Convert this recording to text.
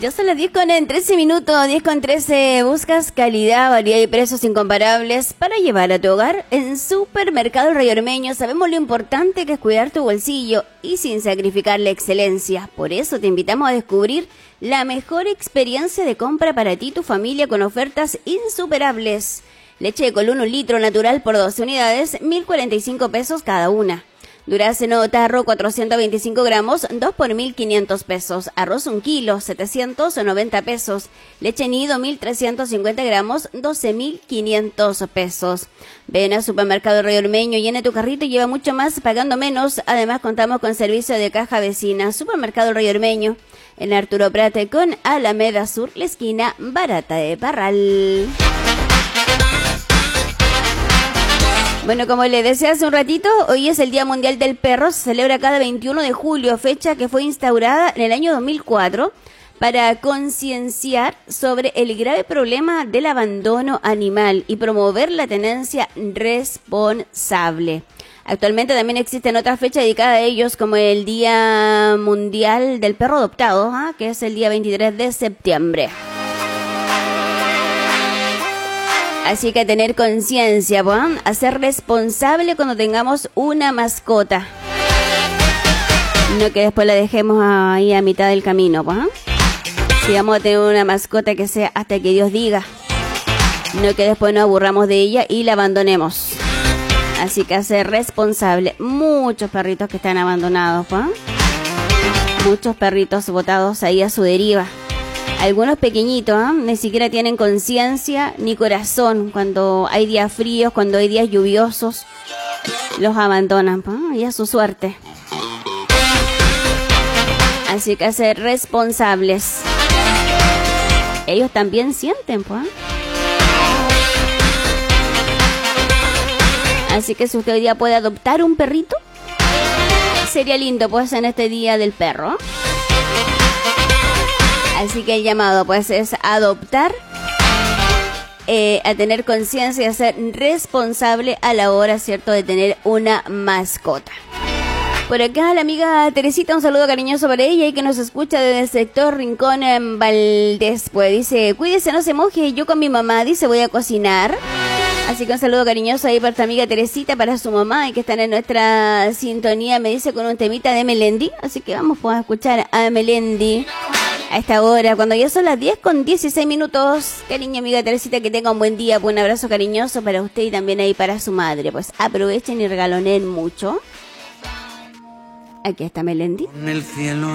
Ya son las 10 con 13 minutos, 10 con 13. Buscas calidad, variedad y precios incomparables para llevar a tu hogar. En Supermercado Rey Ormeño sabemos lo importante que es cuidar tu bolsillo y sin sacrificar la excelencia. Por eso te invitamos a descubrir la mejor experiencia de compra para ti y tu familia con ofertas insuperables. Leche de Colón 1 litro natural por 12 unidades, 1.045 pesos cada una. Durazno tarro 425 gramos, 2 por 1.500 pesos. Arroz 1 kilo, 790 pesos. Leche nido 1.350 gramos, 12.500 pesos. Ven a Supermercado Rey Ormeño, llena tu carrito y lleva mucho más pagando menos. Además contamos con servicio de caja vecina. Supermercado Rey Ormeño, en Arturo Prat con Alameda Sur, la esquina barata de Parral. Bueno, como les decía hace un ratito, hoy es el Día Mundial del Perro. Se celebra cada 21 de julio, fecha que fue instaurada en el año 2004 para concienciar sobre el grave problema del abandono animal y promover la tenencia responsable. Actualmente también existen otras fechas dedicadas a ellos, como el Día Mundial del Perro Adoptado, que es el día 23 de septiembre. Así que tener conciencia, a ser responsable cuando tengamos una mascota. No que después la dejemos ahí a mitad del camino, Si vamos a tener una mascota que sea hasta que Dios diga. No que después nos aburramos de ella y la abandonemos. Así que a ser responsable. Muchos perritos que están abandonados, Muchos perritos botados ahí a su deriva. Algunos pequeñitos, ni siquiera tienen conciencia ni corazón. Cuando hay días fríos, cuando hay días lluviosos, los abandonan, y es su suerte. Así que ser responsables. Ellos también sienten, Así que si usted hoy día puede adoptar un perrito, sería lindo, en este Día del Perro. Así que el llamado, es adoptar, a tener conciencia y a ser responsable a la hora, ¿cierto?, de tener una mascota. Por acá la amiga Teresita, un saludo cariñoso para ella y que nos escucha desde el sector Rincón en Valdés. Pues dice, cuídese, no se moje, yo con mi mamá, dice, voy a cocinar. Así que un saludo cariñoso ahí para esta amiga Teresita, para su mamá y que están en nuestra sintonía, me dice, con un temita de Melendi. Así que vamos a escuchar a Melendi a esta hora, cuando ya son las 10 con 16 minutos. Cariño, amiga Teresita, que tenga un buen día. Un abrazo cariñoso para usted y también ahí para su madre. Pues aprovechen y regalonen mucho. Aquí está Melendi. En el cielo.